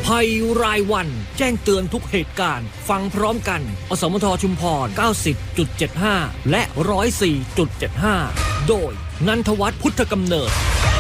ภัยรายวันแจ้งเตือนทุกเหตุการณ์ฟังพร้อมกันอสมทชุมพร 90.75 และ 104.75 โดยนันทวัฒน์พุทธกำเนิด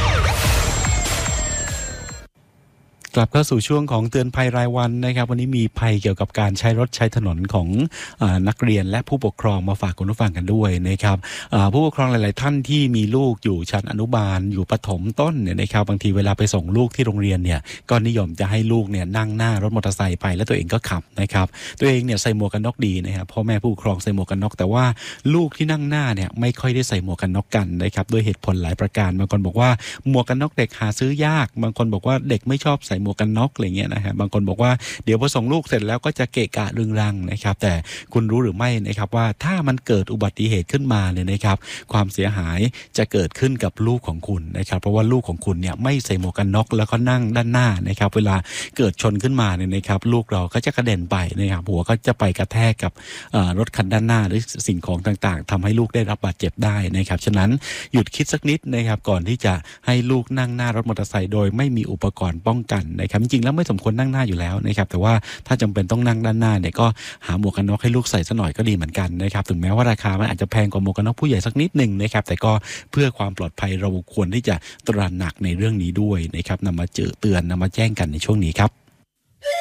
กลับเข้าสู่ช่วงของเตือนภัยรายวันนะครับวันนี้มีภัยเกี่ยวกับการใช้รถใช้ถนนของนักเรียนและผู้ปกครองมาฝากคุณผู้ฟังกันด้วยนะครับผู้ปกครองหลายๆท่านที่มีลูกอยู่ชั้นอนุบาลอยู่ประถมต้นเนี่ยนะครับบางทีเวลาไปส่งลูกที่โรงเรียนเนี่ยก็นิยมจะให้ลูกเนี่ยนั่งหน้ารถมอเตอร์ไซค์ไปแล้วตัวเองก็ขับนะครับตัวเองเนี่ยใส่หมวกกันน็อกดีนะครับพ่อแม่ผู้ปกครองใส่หมวกกันน็อกแต่ว่าลูกที่นั่งหน้าเนี่ยไม่ค่อยได้ใส่หมวกกันน็อกกันนะครับด้วยเหตุผลหลายประการบางคนบอกว่าหมวกกันน็อกเด็กหาซื้อยากบางคนบอกว่าเด็กไม่ชอบใส่หมวกกันน็อกอะไรเงี้ยนะฮะบางคนบอกว่าเดี๋ยวพอส่งลูกเสร็จแล้วก็จะเกะกะรึงรังนะครับแต่คุณรู้หรือไม่นะครับว่าถ้ามันเกิดอุบัติเหตุขึ้นมาเนี่ยนะครับความเสียหายจะเกิดขึ้นกับลูกของคุณนะครับเพราะว่าลูกของคุณเนี่ยไม่ใส่หมวกกันน็อกแล้วก็นั่งด้านหน้านะครับเวลาเกิดชนขึ้นมาเนี่ยนะครับลูกเราก็จะกระเด็นไปนะครับหัวก็จะไปกระแทกกับรถคันด้านหน้าหรือสิ่งของต่างๆทำให้ลูกได้รับบาดเจ็บได้นะครับฉะนั้นหยุดคิดสักนิดนะครับก่อนที่จะให้ลูกนั่งหน้ารถมอเตอร์ไซค์โดยไม่มีอุปกรณ์ป้องกันนะครับจริงๆแล้วไม่สมควรนั่งหน้าอยู่แล้วนะครับแต่ว่าถ้าจำเป็นต้องนั่งด้านหน้าเนี่ยก็หาหมวกกันน็อกให้ลูกใส่ซะหน่อยก็ดีเหมือนกันนะครับถึงแม้ว่าราคามันอาจจะแพงกว่าหมวกกันน็อกผู้ใหญ่สักนิดนึงนะครับแต่ก็เพื่อความปลอดภัยเราควรที่จะตระหนักในเรื่องนี้ด้วยนะครับนำมาเตือนนำมาแจ้งกันในช่วงนี้ครับ